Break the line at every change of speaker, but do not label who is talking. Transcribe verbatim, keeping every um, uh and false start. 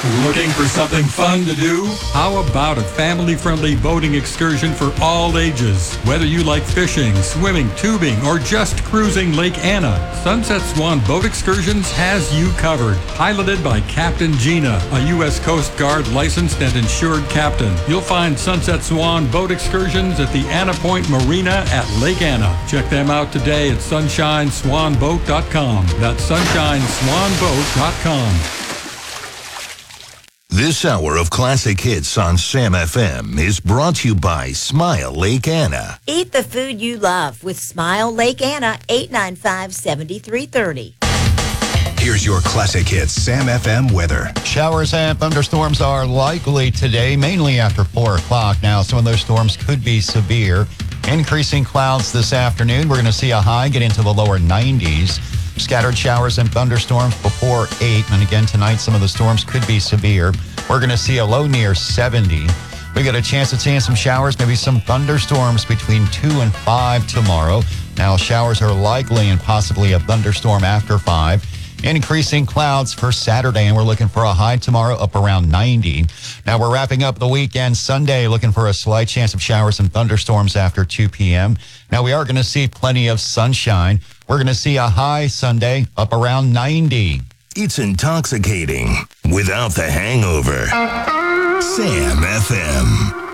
Looking for something fun to do? How about a family-friendly boating excursion for all ages? Whether you like fishing, swimming, tubing, or just cruising Lake Anna, Sunset Swan Boat Excursions has you covered. Piloted by Captain Gina, a U S Coast Guard licensed and insured captain. You'll find Sunset Swan Boat Excursions at the Anna Point Marina at Lake Anna. Check them out today at sunshine swan boat dot com. That's sunshine swan boat dot com.
This hour of classic hits on Sam F M is brought to you by Smile Lake Anna.
Eat the food you love with Smile Lake Anna, eight nine five, seven three three zero.
Here's your classic hits Sam F M weather.
Showers and thunderstorms are likely today, mainly after four o'clock. Now, some of those storms could be severe. Increasing clouds this afternoon. We're going to see a high get into the lower nineties. Scattered showers and thunderstorms before eight. And again, tonight, some of the storms could be severe. We're going to see a low near seventy. We got a chance of seeing some showers, maybe some thunderstorms between two and five tomorrow. Now, showers are likely and possibly a thunderstorm after five. Increasing clouds for Saturday, and we're looking for a high tomorrow up around ninety. Now, we're wrapping up the weekend Sunday, looking for a slight chance of showers and thunderstorms after two p.m. Now, we are going to see plenty of sunshine. We're going to see a high Sunday up around ninety.
It's intoxicating without the hangover. Sam F M.